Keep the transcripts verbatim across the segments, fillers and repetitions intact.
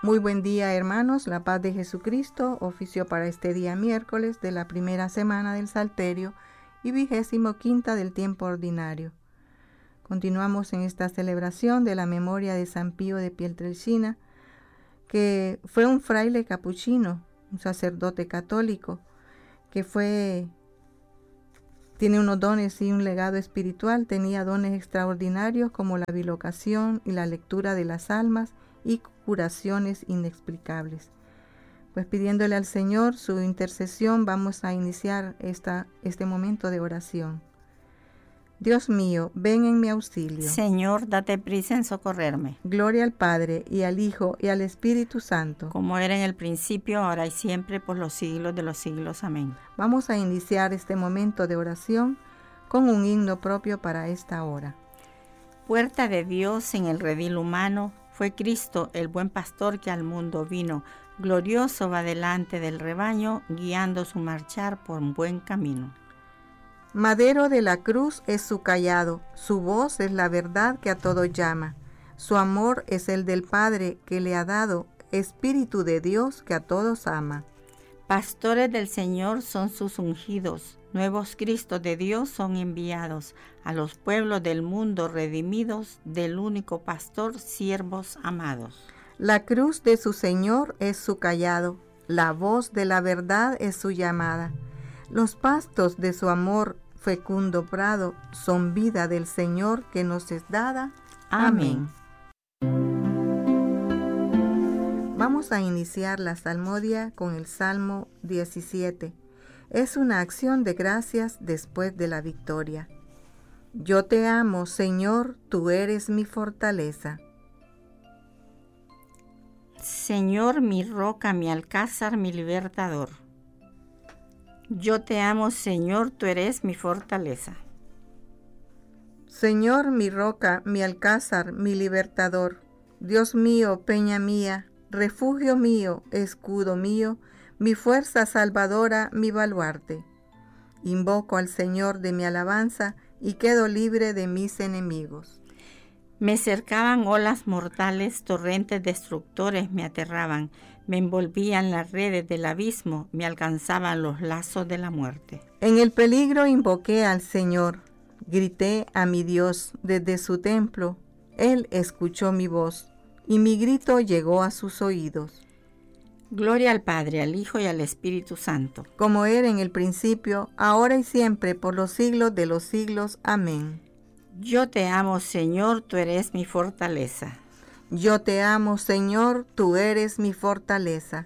Muy buen día, hermanos. La paz de Jesucristo, oficio para este día miércoles de la primera semana del Salterio y vigésimo quinta del tiempo ordinario. Continuamos en esta celebración de la memoria de San Pío de Pietrelcina, que fue un fraile capuchino, un sacerdote católico, que fue, tiene unos dones y un legado espiritual. Tenía dones extraordinarios como la bilocación y la lectura de las almas y curaciones inexplicables. Pues pidiéndole al Señor su intercesión, vamos a iniciar esta, este momento de oración. Dios mío, ven en mi auxilio. Señor, date prisa en socorrerme. Gloria al Padre, y al Hijo, y al Espíritu Santo. Como era en el principio, ahora y siempre, por los siglos de los siglos. Amén. Vamos a iniciar este momento de oración con un himno propio para esta hora. Puerta de Dios en el redil humano, fue Cristo el buen pastor que al mundo vino. Glorioso va delante del rebaño, guiando su marchar por un buen camino. Madero de la cruz es su cayado, su voz es la verdad que a todos llama. Su amor es el del Padre que le ha dado, Espíritu de Dios que a todos ama. Pastores del Señor son sus ungidos, nuevos Cristos de Dios son enviados, a los pueblos del mundo redimidos, del único pastor, siervos amados. La cruz de su Señor es su cayado, la voz de la verdad es su llamada. Los pastos de su amor, fecundo prado, son vida del Señor que nos es dada. Amén. Vamos a iniciar la salmodia con el Salmo diecisiete. Es una acción de gracias después de la victoria. Yo te amo, Señor, tú eres mi fortaleza. Señor, mi roca, mi alcázar, mi libertador. Yo te amo, Señor, tú eres mi fortaleza. Señor, mi roca, mi alcázar, mi libertador. Dios mío, peña mía, refugio mío, escudo mío, mi fuerza salvadora, mi baluarte. Invoco al Señor de mi alabanza y quedo libre de mis enemigos. Me cercaban olas mortales, torrentes destructores me aterraban, me envolvían las redes del abismo, me alcanzaban los lazos de la muerte. En el peligro invoqué al Señor, grité a mi Dios desde su templo. Él escuchó mi voz y mi grito llegó a sus oídos. Gloria al Padre, al Hijo y al Espíritu Santo. Como era en el principio, ahora y siempre, por los siglos de los siglos. Amén. Yo te amo, Señor, tú eres mi fortaleza. Yo te amo, Señor, tú eres mi fortaleza.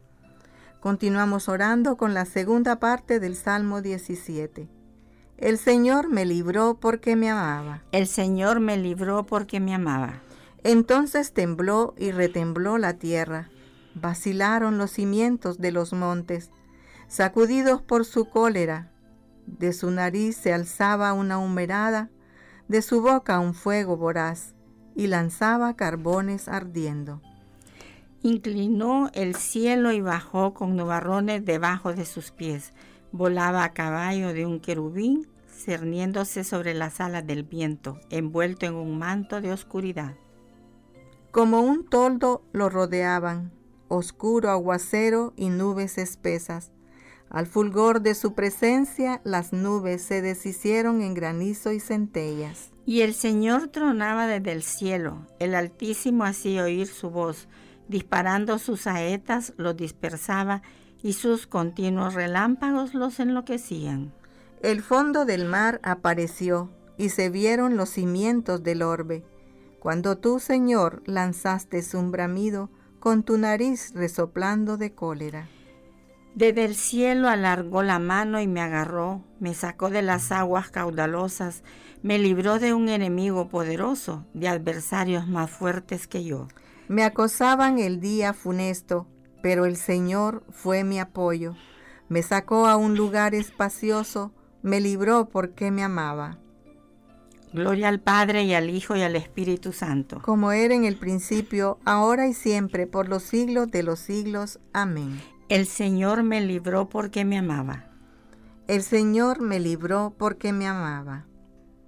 Continuamos orando con la segunda parte del Salmo diecisiete. El Señor me libró porque me amaba. El Señor me libró porque me amaba. Entonces tembló y retembló la tierra. Vacilaron los cimientos de los montes, sacudidos por su cólera. De su nariz se alzaba una humarada, de su boca un fuego voraz, y lanzaba carbones ardiendo. Inclinó el cielo y bajó con nubarrones debajo de sus pies. Volaba a caballo de un querubín, cerniéndose sobre las alas del viento, envuelto en un manto de oscuridad. Como un toldo lo rodeaban, oscuro aguacero y nubes espesas. Al fulgor de su presencia, las nubes se deshicieron en granizo y centellas. Y el Señor tronaba desde el cielo, el Altísimo hacía oír su voz, disparando sus saetas los dispersaba, y sus continuos relámpagos los enloquecían. El fondo del mar apareció, y se vieron los cimientos del orbe. Cuando tú, Señor, lanzaste un bramido, con tu nariz resoplando de cólera. Desde el cielo alargó la mano y me agarró, me sacó de las aguas caudalosas, me libró de un enemigo poderoso, de adversarios más fuertes que yo. Me acosaban el día funesto, pero el Señor fue mi apoyo. Me sacó a un lugar espacioso, me libró porque me amaba. Gloria al Padre y al Hijo y al Espíritu Santo. Como era en el principio, ahora y siempre, por los siglos de los siglos. Amén. El Señor me libró porque me amaba. El Señor me libró porque me amaba.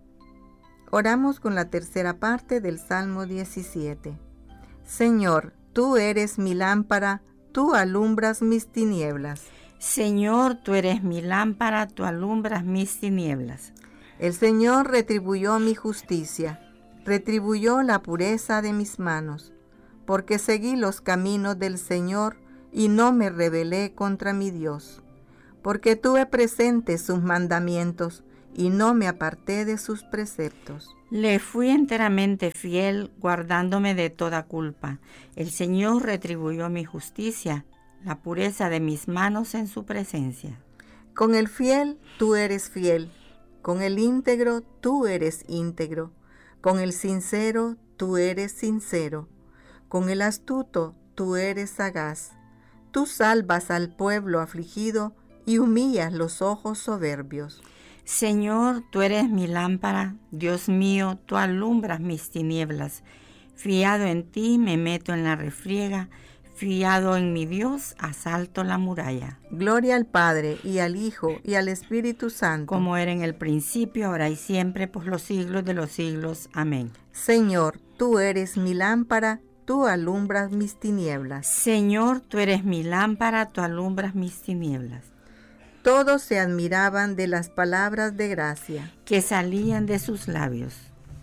Oramos con la tercera parte del Salmo diecisiete. Señor, tú eres mi lámpara, tú alumbras mis tinieblas. Señor, tú eres mi lámpara, tú alumbras mis tinieblas. El Señor retribuyó mi justicia, retribuyó la pureza de mis manos, porque seguí los caminos del Señor y no me rebelé contra mi Dios, porque tuve presentes sus mandamientos y no me aparté de sus preceptos. Le fui enteramente fiel, guardándome de toda culpa. El Señor retribuyó mi justicia, la pureza de mis manos en su presencia. Con el fiel tú eres fiel, con el íntegro tú eres íntegro, con el sincero tú eres sincero, con el astuto tú eres sagaz. Tú salvas al pueblo afligido y humillas los ojos soberbios. Señor, tú eres mi lámpara, Dios mío, tú alumbras mis tinieblas. Fiado en ti me meto en la refriega, fiado en mi Dios asalto la muralla. Gloria al Padre, y al Hijo, y al Espíritu Santo. Como era en el principio, ahora y siempre, por los siglos de los siglos. Amén. Señor, tú eres mi lámpara, tú alumbras mis tinieblas. Señor, tú eres mi lámpara, tú alumbras mis tinieblas. Todos se admiraban de las palabras de gracia que salían de sus labios.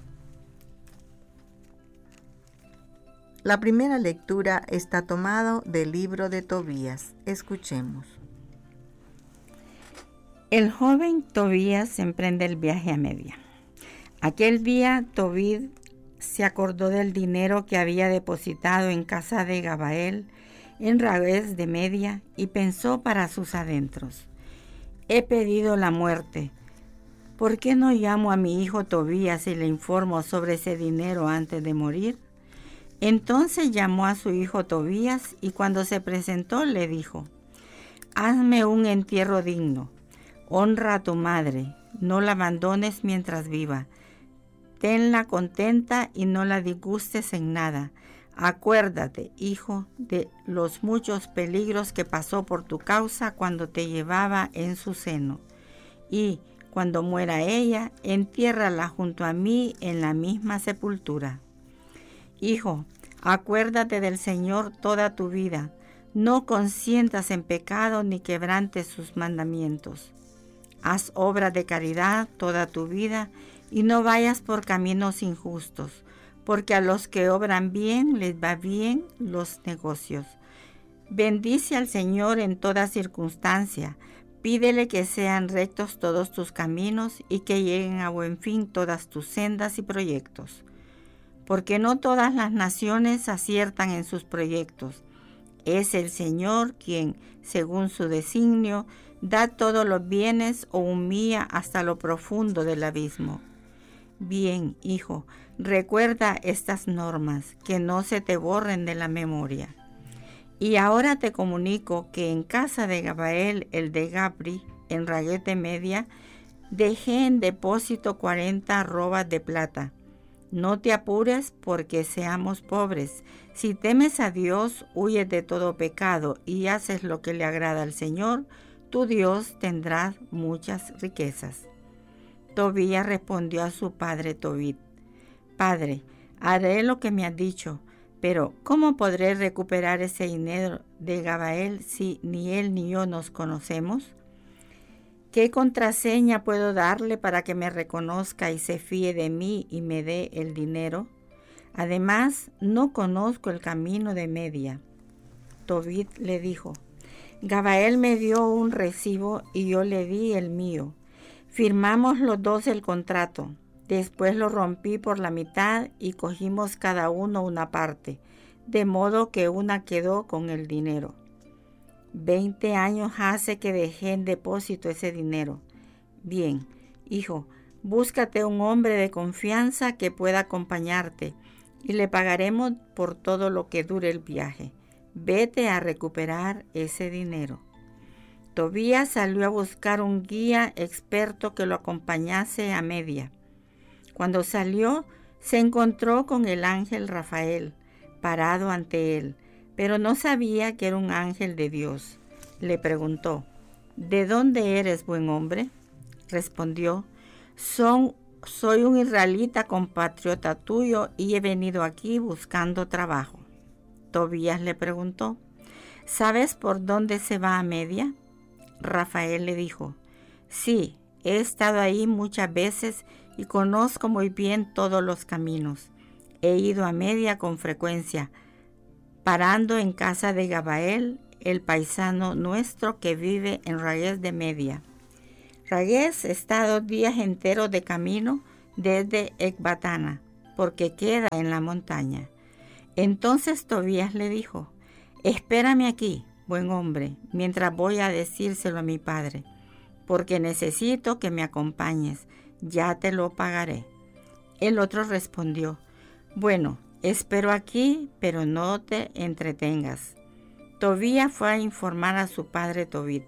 La primera lectura está tomada del libro de Tobías. Escuchemos. El joven Tobías emprende el viaje a Media. Aquel día Tobit se acordó del dinero que había depositado en casa de Gabael en Rabes de Media y pensó para sus adentros: he pedido la muerte. ¿Por qué no llamo a mi hijo Tobías y le informo sobre ese dinero antes de morir? Entonces llamó a su hijo Tobías y cuando se presentó le dijo: hazme un entierro digno, honra a tu madre, no la abandones mientras viva, tenla contenta y no la disgustes en nada. Acuérdate, hijo, de los muchos peligros que pasó por tu causa cuando te llevaba en su seno. Y, cuando muera ella, entiérrala junto a mí en la misma sepultura. Hijo, acuérdate del Señor toda tu vida. No consientas en pecado ni quebrantes sus mandamientos. Haz obra de caridad toda tu vida y no vayas por caminos injustos, porque a los que obran bien les va bien los negocios. Bendice al Señor en toda circunstancia, pídele que sean rectos todos tus caminos y que lleguen a buen fin todas tus sendas y proyectos. Porque no todas las naciones aciertan en sus proyectos. Es el Señor quien, según su designio, da todos los bienes o humilla hasta lo profundo del abismo. Bien, hijo, recuerda estas normas, que no se te borren de la memoria. Y ahora te comunico que en casa de Gabael, el de Gabri, en Rabes de Media, dejé en depósito cuarenta arrobas de plata. No te apures porque seamos pobres. Si temes a Dios, huyes de todo pecado y haces lo que le agrada al Señor, tu Dios tendrá muchas riquezas. Tobías respondió a su padre Tobit: Padre, haré lo que me has dicho, pero ¿cómo podré recuperar ese dinero de Gabael si ni él ni yo nos conocemos? ¿Qué contraseña puedo darle para que me reconozca y se fíe de mí y me dé el dinero? Además, no conozco el camino de Media. Tobit le dijo: Gabael me dio un recibo y yo le di el mío. Firmamos los dos el contrato. Después lo rompí por la mitad y cogimos cada uno una parte, de modo que una quedó con el dinero. Veinte años hace que dejé en depósito ese dinero. Bien, hijo, búscate un hombre de confianza que pueda acompañarte y le pagaremos por todo lo que dure el viaje. Vete a recuperar ese dinero. Tobías salió a buscar un guía experto que lo acompañase a Media. Cuando salió, se encontró con el ángel Rafael, parado ante él, pero no sabía que era un ángel de Dios. Le preguntó: ¿de dónde eres, buen hombre? Respondió: Son, soy un israelita compatriota tuyo y he venido aquí buscando trabajo. Tobías le preguntó, ¿sabes por dónde se va a Media? Rafael le dijo, sí, he estado ahí muchas veces y conozco muy bien todos los caminos. He ido a Media con frecuencia, parando en casa de Gabael, el paisano nuestro que vive en Rayés de Media. Rayés está dos días enteros de camino desde Ecbatana, porque queda en la montaña. Entonces Tobías le dijo, espérame aquí, buen hombre, mientras voy a decírselo a mi padre, porque necesito que me acompañes, ya te lo pagaré. El otro respondió, bueno, espero aquí, pero no te entretengas. Tobías fue a informar a su padre Tobit.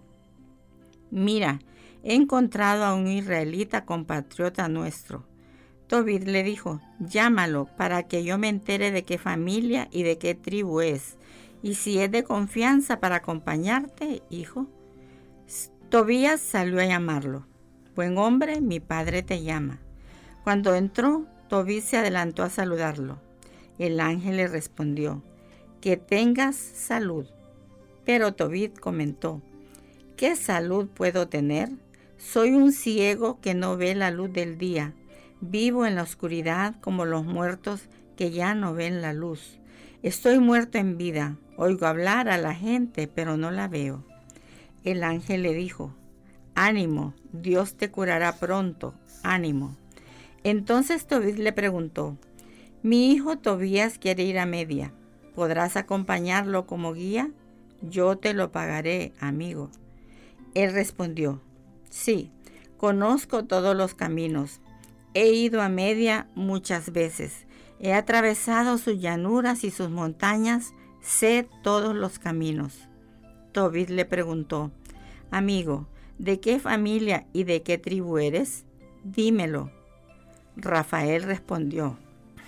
Mira, he encontrado a un israelita compatriota nuestro. Tobit le dijo, llámalo para que yo me entere de qué familia y de qué tribu es, y si es de confianza para acompañarte, hijo. Tobías salió a llamarlo. Buen hombre, mi padre te llama. Cuando entró, Tobit se adelantó a saludarlo. El ángel le respondió, que tengas salud. Pero Tobit comentó, ¿qué salud puedo tener? Soy un ciego que no ve la luz del día. Vivo en la oscuridad como los muertos que ya no ven la luz. Estoy muerto en vida. Oigo hablar a la gente, pero no la veo. El ángel le dijo, ánimo, Dios te curará pronto, ánimo. Entonces Tobit le preguntó, mi hijo Tobías quiere ir a Media. ¿Podrás acompañarlo como guía? Yo te lo pagaré, amigo. Él respondió, sí, conozco todos los caminos. He ido a Media muchas veces. He atravesado sus llanuras y sus montañas. Sé todos los caminos. Tobit le preguntó, amigo, ¿de qué familia y de qué tribu eres? Dímelo. Rafael respondió,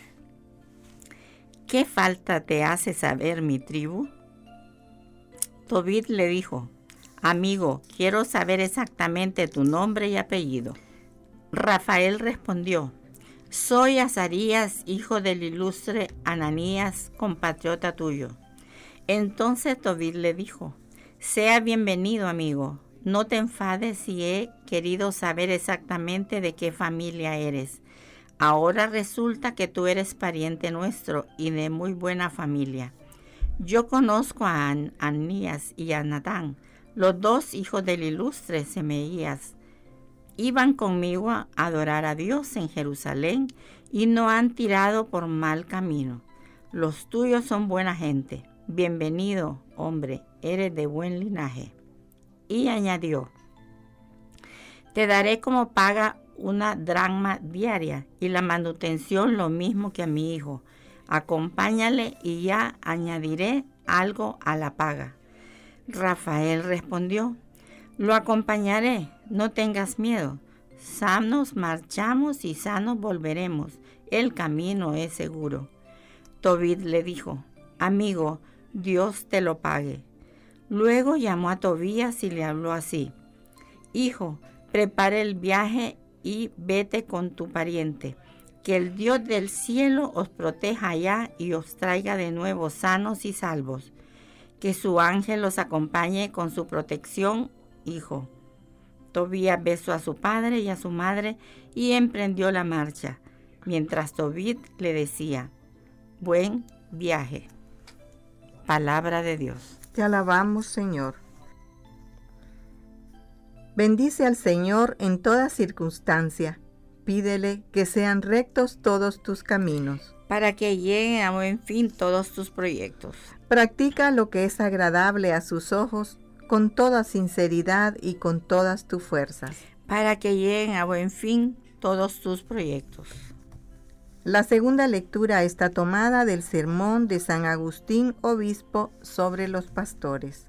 ¿qué falta te hace saber mi tribu? Tobit le dijo, amigo, quiero saber exactamente tu nombre y apellido. Rafael respondió, soy Azarías, hijo del ilustre Ananías, compatriota tuyo. Entonces Tobit le dijo, sea bienvenido, amigo. No te enfades si he querido saber exactamente de qué familia eres. Ahora resulta que tú eres pariente nuestro y de muy buena familia. Yo conozco a An- Anías y a Natán, los dos hijos del ilustre Semeías. Iban conmigo a adorar a Dios en Jerusalén y no han tirado por mal camino. Los tuyos son buena gente. Bienvenido, hombre, eres de buen linaje. Y añadió, te daré como paga una dracma diaria y la manutención lo mismo que a mi hijo. Acompáñale y ya añadiré algo a la paga. Rafael respondió, lo acompañaré, no tengas miedo. Sanos marchamos y sanos volveremos. El camino es seguro. Tobit le dijo, amigo, Dios te lo pague. Luego llamó a Tobías y le habló así, hijo, prepara el viaje y vete con tu pariente. Que el Dios del cielo os proteja allá y os traiga de nuevo sanos y salvos. Que su ángel los acompañe con su protección, hijo. Tobías besó a su padre y a su madre y emprendió la marcha, mientras Tobit le decía, buen viaje. Palabra de Dios. Te alabamos, Señor. Bendice al Señor en toda circunstancia. Pídele que sean rectos todos tus caminos, para que lleguen a buen fin todos tus proyectos. Practica lo que es agradable a sus ojos, con toda sinceridad y con todas tus fuerzas, para que lleguen a buen fin todos tus proyectos. La segunda lectura está tomada del sermón de San Agustín, obispo, sobre los pastores.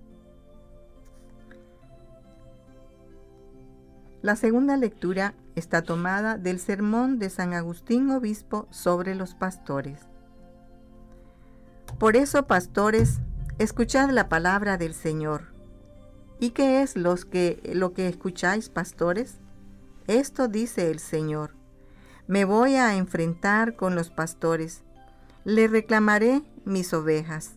La segunda lectura está tomada del sermón de San Agustín, obispo, sobre los pastores. Por eso, pastores, escuchad la palabra del Señor. ¿Y qué es los que, lo que escucháis, pastores? Esto dice el Señor. Me voy a enfrentar con los pastores. Le reclamaré mis ovejas.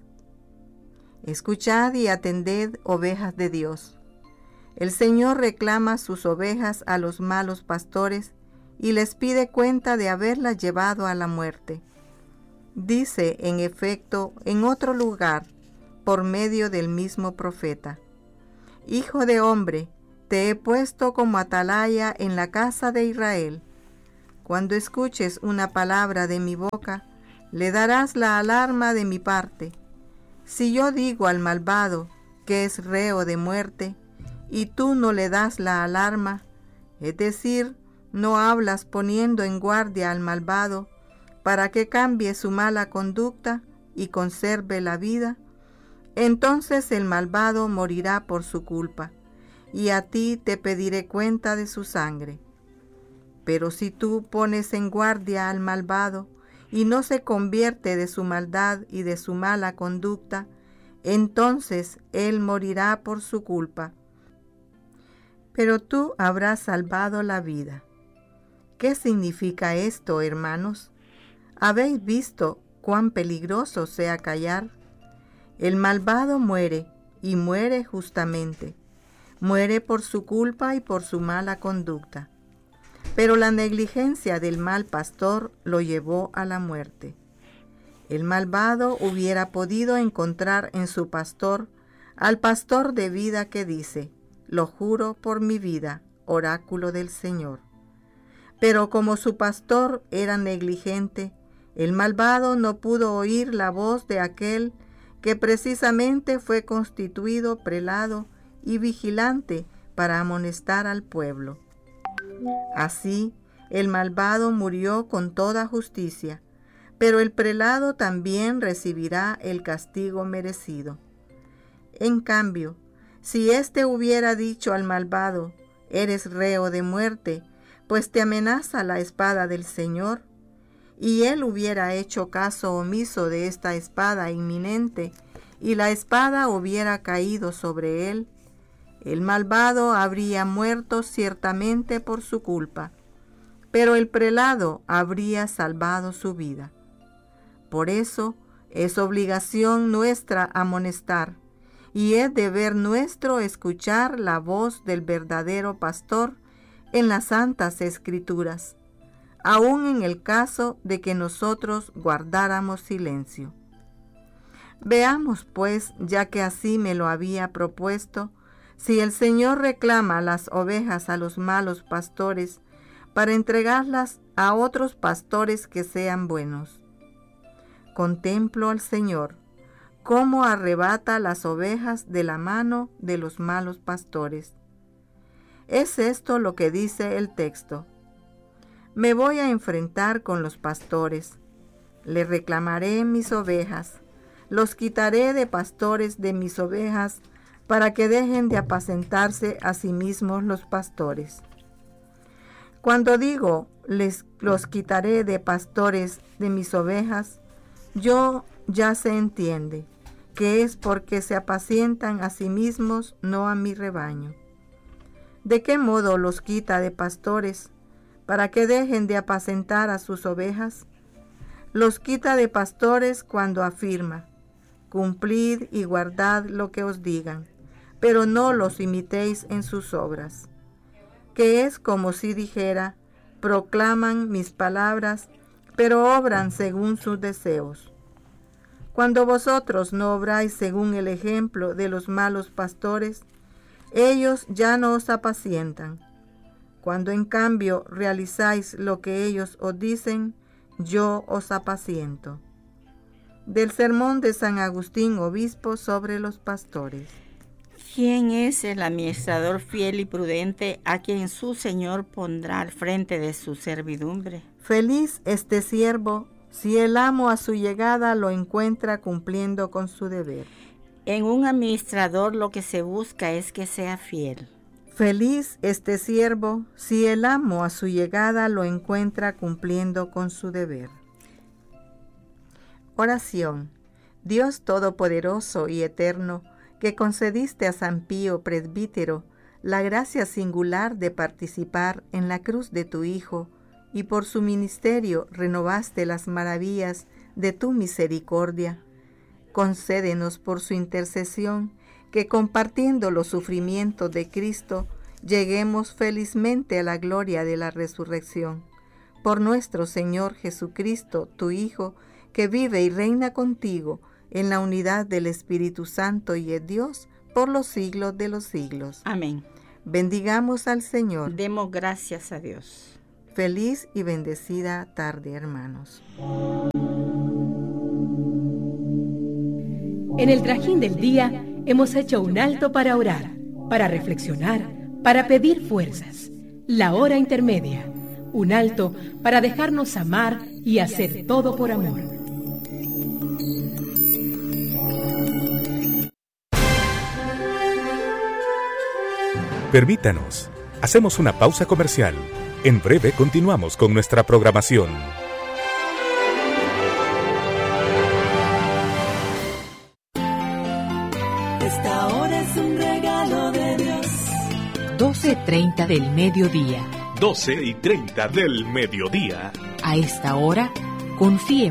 Escuchad y atended, ovejas de Dios. El Señor reclama sus ovejas a los malos pastores y les pide cuenta de haberlas llevado a la muerte. Dice, en efecto, en otro lugar, por medio del mismo profeta: Hijo de hombre, te he puesto como atalaya en la casa de Israel. Cuando escuches una palabra de mi boca, le darás la alarma de mi parte. Si yo digo al malvado que es reo de muerte, y tú no le das la alarma, es decir, no hablas poniendo en guardia al malvado para que cambie su mala conducta y conserve la vida, entonces el malvado morirá por su culpa, y a ti te pediré cuenta de su sangre. Pero si tú pones en guardia al malvado, y no se convierte de su maldad y de su mala conducta, entonces él morirá por su culpa. Pero tú habrás salvado la vida. ¿Qué significa esto, hermanos? ¿Habéis visto cuán peligroso sea callar? El malvado muere, y muere justamente. Muere por su culpa y por su mala conducta. Pero la negligencia del mal pastor lo llevó a la muerte. El malvado hubiera podido encontrar en su pastor al pastor de vida que dice: lo juro por mi vida, oráculo del Señor. Pero como su pastor era negligente, el malvado no pudo oír la voz de aquel que precisamente fue constituido prelado y vigilante para amonestar al pueblo. Así, el malvado murió con toda justicia, pero el prelado también recibirá el castigo merecido. En cambio, si éste hubiera dicho al malvado: eres reo de muerte, pues te amenaza la espada del Señor, y él hubiera hecho caso omiso de esta espada inminente, y la espada hubiera caído sobre él, el malvado habría muerto ciertamente por su culpa, pero el prelado habría salvado su vida. Por eso es obligación nuestra amonestar, y es deber nuestro escuchar la voz del verdadero pastor en las santas escrituras, aun en el caso de que nosotros guardáramos silencio. Veamos, pues, ya que así me lo había propuesto, si el Señor reclama las ovejas a los malos pastores para entregarlas a otros pastores que sean buenos. Contemplo al Señor, cómo arrebata las ovejas de la mano de los malos pastores. Es esto lo que dice el texto: me voy a enfrentar con los pastores, le reclamaré mis ovejas, los quitaré de pastores de mis ovejas, para que dejen de apacentarse a sí mismos los pastores. Cuando digo, les los quitaré de pastores de mis ovejas, yo ya se entiende que es porque se apacientan a sí mismos, no a mi rebaño. ¿De qué modo los quita de pastores para que dejen de apacentar a sus ovejas? Los quita de pastores cuando afirma: cumplid y guardad lo que os digan, pero no los imitéis en sus obras. Que es como si dijera: proclaman mis palabras, pero obran según sus deseos. Cuando vosotros no obráis según el ejemplo de los malos pastores, ellos ya no os apacientan. Cuando en cambio realizáis lo que ellos os dicen, yo os apaciento. Del sermón de San Agustín, obispo, sobre los pastores. ¿Quién es el administrador fiel y prudente a quien su Señor pondrá al frente de su servidumbre? Feliz este siervo si el amo a su llegada lo encuentra cumpliendo con su deber. En un administrador lo que se busca es que sea fiel. Feliz este siervo si el amo a su llegada lo encuentra cumpliendo con su deber. Oración. Dios Todopoderoso y Eterno, que concediste a San Pío Presbítero la gracia singular de participar en la cruz de tu Hijo, y por su ministerio renovaste las maravillas de tu misericordia, concédenos por su intercesión que compartiendo los sufrimientos de Cristo, lleguemos felizmente a la gloria de la resurrección. Por nuestro Señor Jesucristo, tu Hijo, que vive y reina contigo en la unidad del Espíritu Santo y es Dios por los siglos de los siglos. Amén. Bendigamos al Señor. Demos gracias a Dios. Feliz y bendecida tarde, hermanos. En el trajín del día hemos hecho un alto para orar, para reflexionar, para pedir fuerzas. La hora intermedia, un alto para dejarnos amar y hacer todo por amor. Permítanos, hacemos una pausa comercial. En breve continuamos con nuestra programación. Esta hora es un regalo de Dios. doce treinta del mediodía. doce y treinta del mediodía. A esta hora, confíe